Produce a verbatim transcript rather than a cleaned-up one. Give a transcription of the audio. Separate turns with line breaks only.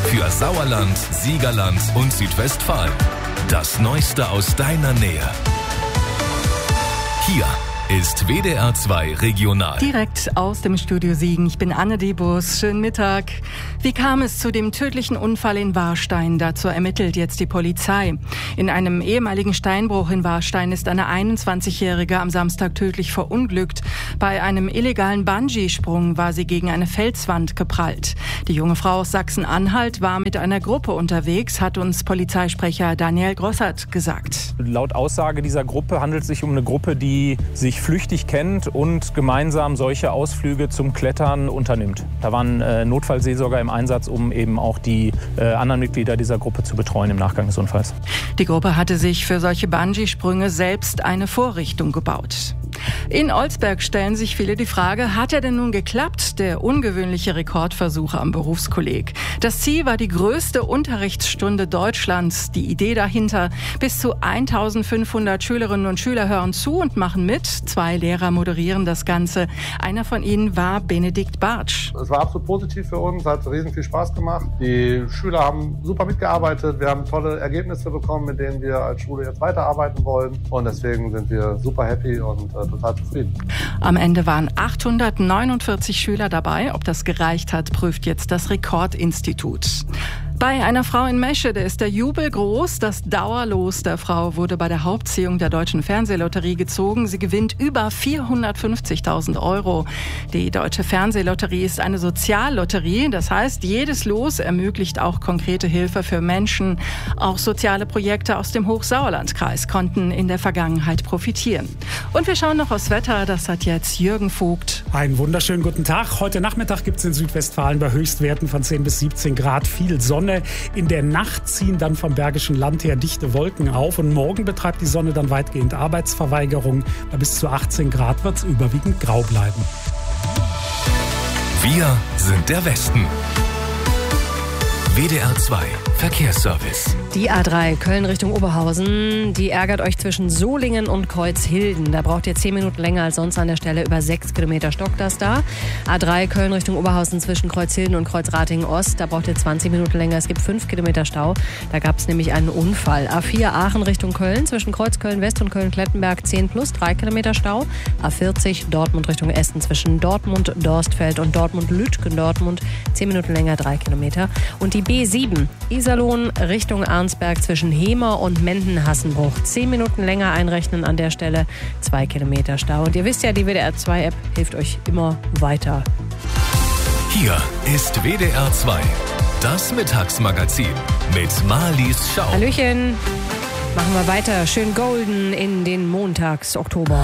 Für Sauerland, Siegerland und Südwestfalen. Das Neueste aus deiner Nähe. Hier ist W D R zwei Regional.
Direkt aus dem Studio Siegen. Ich bin Anne Debus. Schönen Mittag. Wie kam es zu dem tödlichen Unfall in Warstein? Dazu ermittelt jetzt die Polizei. In einem ehemaligen Steinbruch in Warstein ist eine einundzwanzigjährige am Samstag tödlich verunglückt. Bei einem illegalen Bungee-Sprung war sie gegen eine Felswand geprallt. Die junge Frau aus Sachsen-Anhalt war mit einer Gruppe unterwegs, hat uns Polizeisprecher Daniel Grossert gesagt.
Laut Aussage dieser Gruppe handelt es sich um eine Gruppe, die sich flüchtig kennt und gemeinsam solche Ausflüge zum Klettern unternimmt. Da waren äh, Notfallseelsorger im Einsatz, um eben auch die äh, anderen Mitglieder dieser Gruppe zu betreuen im Nachgang des Unfalls.
Die Gruppe hatte sich für solche Bungee-Sprünge selbst eine Vorrichtung gebaut. In Olsberg stellen sich viele die Frage, hat er denn nun geklappt, der ungewöhnliche Rekordversuch am Berufskolleg? Das Ziel war die größte Unterrichtsstunde Deutschlands. Die Idee dahinter, bis zu eintausendfünfhundert Schülerinnen und Schüler hören zu und machen mit. Zwei Lehrer moderieren das Ganze. Einer von ihnen war Benedikt Bartsch.
Es war absolut positiv für uns, hat riesen viel Spaß gemacht. Die Schüler haben super mitgearbeitet, wir haben tolle Ergebnisse bekommen, mit denen wir als Schule jetzt weiterarbeiten wollen. Und deswegen sind wir super happy und äh, total zufrieden.
Am Ende waren achthundertneunundvierzig Schüler dabei. Ob das gereicht hat, prüft jetzt das Rekordinstitut. Bei einer Frau in Meschede ist der Jubel groß. Das Dauerlos der Frau wurde bei der Hauptziehung der Deutschen Fernsehlotterie gezogen. Sie gewinnt über vierhundertfünfzigtausend Euro. Die Deutsche Fernsehlotterie ist eine Soziallotterie. Das heißt, jedes Los ermöglicht auch konkrete Hilfe für Menschen. Auch soziale Projekte aus dem Hochsauerlandkreis konnten in der Vergangenheit profitieren. Und wir schauen noch aufs Wetter. Das hat jetzt Jürgen Vogt.
Einen wunderschönen guten Tag. Heute Nachmittag gibt es in Südwestfalen bei Höchstwerten von zehn bis siebzehn Grad viel Sonne. In der Nacht ziehen dann vom Bergischen Land her dichte Wolken auf und morgen betreibt die Sonne dann weitgehend Arbeitsverweigerung. Bei bis zu achtzehn Grad wird es überwiegend grau bleiben.
Wir sind der Westen. W D R zwei Verkehrsservice.
Die A drei Köln Richtung Oberhausen, die ärgert euch zwischen Solingen und Kreuzhilden. Da braucht ihr zehn Minuten länger als sonst an der Stelle. Über sechs Kilometer stockt das da. A drei Köln Richtung Oberhausen zwischen Kreuzhilden und Kreuzratingen Ost. Da braucht ihr zwanzig Minuten länger. Es gibt fünf Kilometer Stau. Da gab es nämlich einen Unfall. A vier Aachen Richtung Köln zwischen Kreuzköln West und Köln-Klettenberg zehn plus drei Kilometer Stau. A vierzig Dortmund Richtung Essen zwischen Dortmund Dorstfeld und Dortmund Lütgendortmund zehn Minuten länger, drei Kilometer. Und die B sieben Iserlohn Richtung Arnsberg zwischen Hemer und Menden-Hassenbruch. Zehn Minuten länger einrechnen an der Stelle, zwei Kilometer Stau. Und ihr wisst ja, die W D R zwei App hilft euch immer weiter.
Hier ist W D R zwei, das Mittagsmagazin mit Marlies Schau.
Hallöchen, machen wir weiter. Schön golden in den Montags-Oktober.